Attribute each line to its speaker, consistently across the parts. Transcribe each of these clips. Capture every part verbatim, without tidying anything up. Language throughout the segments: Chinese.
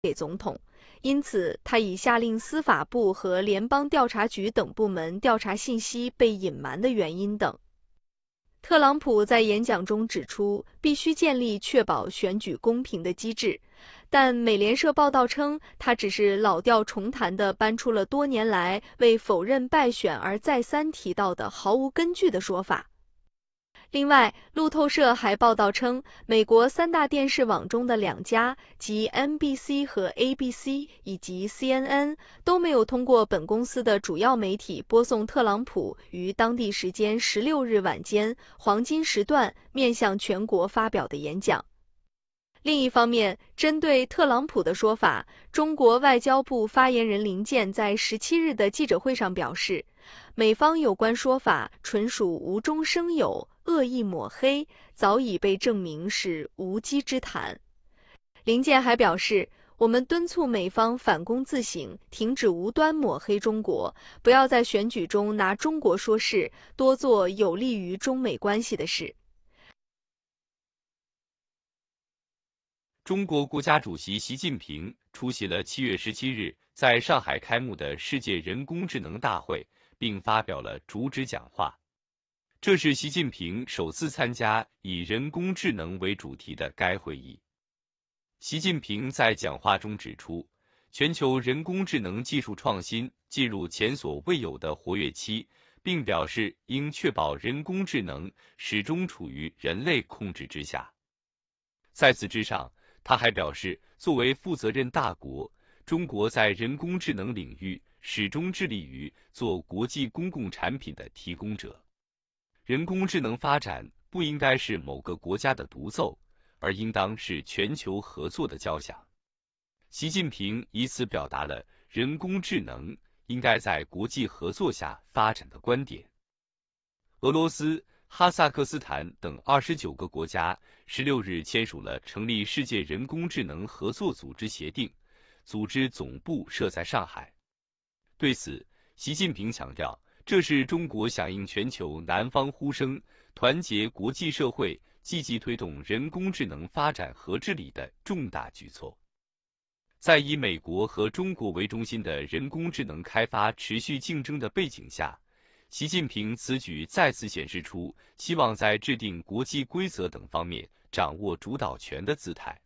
Speaker 1: 给总统，因此他已下令司法部和联邦调查局等部门调查信息被隐瞒的原因等。特朗普在演讲中指出，必须建立确保选举公平的机制，但美联社报道称，他只是老调重弹地搬出了多年来为否认败选而再三提到的毫无根据的说法。另外，路透社还报道称，美国三大电视网中的两家，即 N B C 和 A B C 以及 C N N 都没有通过本公司的主要媒体播送特朗普于当地时间十六日晚间黄金时段面向全国发表的演讲。另一方面，针对特朗普的说法，中国外交部发言人林健在十七日的记者会上表示，美方有关说法纯属无中生有、恶意抹黑，早已被证明是无稽之谈。林健还表示，我们敦促美方反躬自省，停止无端抹黑中国，不要在选举中拿中国说事，多做有利于中美关系的事。
Speaker 2: 中国国家主席习近平出席了七月十七日在上海开幕的世界人工智能大会，并发表了主旨讲话。这是习近平首次参加以人工智能为主题的该会议。习近平在讲话中指出，全球人工智能技术创新进入前所未有的活跃期，并表示应确保人工智能始终处于人类控制之下。在此之上，他还表示，作为负责任大国，中国在人工智能领域始终致力于做国际公共产品的提供者。人工智能发展不应该是某个国家的独奏，而应当是全球合作的交响。习近平以此表达了人工智能应该在国际合作下发展的观点。俄罗斯、哈萨克斯坦等二十九个国家十六日签署了成立世界人工智能合作组织协定，组织总部设在上海。对此，习近平强调，这是中国响应全球南方呼声，团结国际社会，积极推动人工智能发展和治理的重大举措。在以美国和中国为中心的人工智能开发持续竞争的背景下，习近平此举再次显示出希望在制定国际规则等方面掌握主导权的姿态。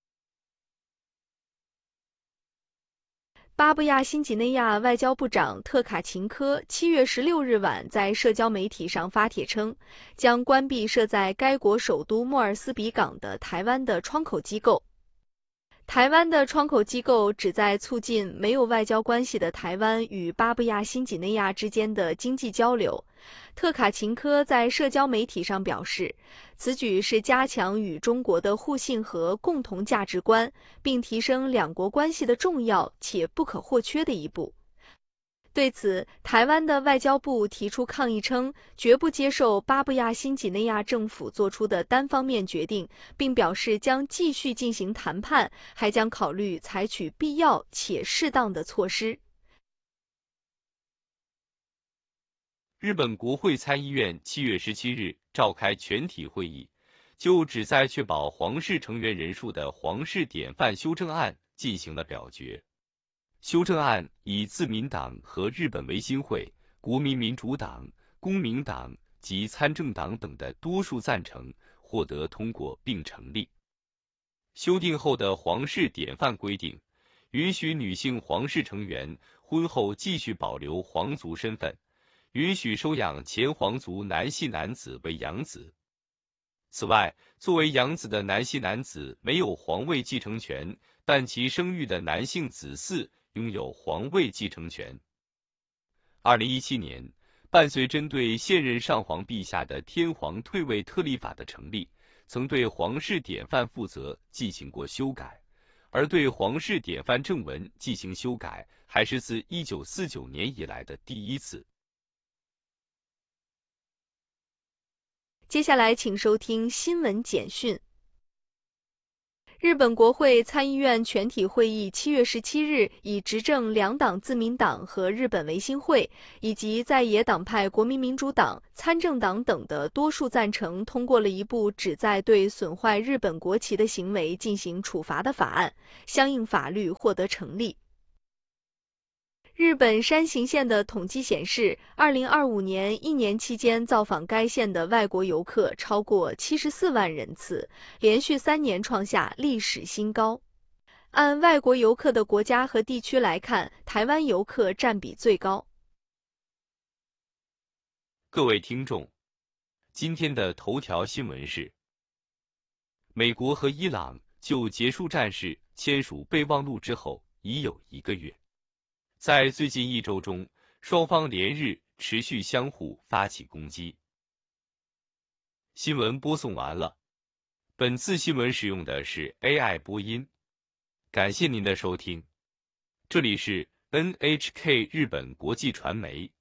Speaker 1: 巴布亚新几内亚外交部长特卡琴科七月十六日晚在社交媒体上发帖称，将关闭设在该国首都莫尔斯比港的台湾的窗口机构。台湾的窗口机构旨在促进没有外交关系的台湾与巴布亚新几内亚之间的经济交流。特卡琴科在社交媒体上表示，此举是加强与中国的互信和共同价值观，并提升两国关系的重要且不可或缺的一步。对此，台湾的外交部提出抗议称，绝不接受巴布亚新几内亚政府做出的单方面决定，并表示将继续进行谈判，还将考虑采取必要且适当的措施。
Speaker 2: 日本国会参议院七月十七日召开全体会议，就旨在确保皇室成员人数的皇室典范修正案进行了表决。修正案以自民党和日本维新会、国民民主党、公民党及参政党等的多数赞成获得通过并成立。修订后的皇室典范规定，允许女性皇室成员婚后继续保留皇族身份，允许收养前皇族男系男子为养子。此外，作为养子的男系男子没有皇位继承权，但其生育的男性子嗣拥有皇位继承权。二零一七年，伴随针对现任上皇陛下的天皇退位特例法的成立，曾对皇室典范负责进行过修改，而对皇室典范正文进行修改，还是自一九四九年以来的第一次。
Speaker 1: 接下来请收听新闻简讯。 日本国会参议院全体会议七月十七日以执政两党自民党和日本维新会以及在野党派国民民主党、参政党等的多数赞成，通过了一部旨在对损坏日本国旗的行为进行处罚的法案，相应法律获得成立。日本山形县的统计显示，二零二五年一年期间造访该县的外国游客超过七十四万人次，连续三年创下历史新高。按外国游客的国家和地区来看，台湾游客占比最高。
Speaker 2: 各位听众，今天的头条新闻是：美国和伊朗就结束战事签署备忘录之后已有一个月。在最近一周中，双方连日持续相互发起攻击。新闻播送完了，本次新闻使用的是 A I 播音，感谢您的收听。这里是 N H K 日本国际传媒。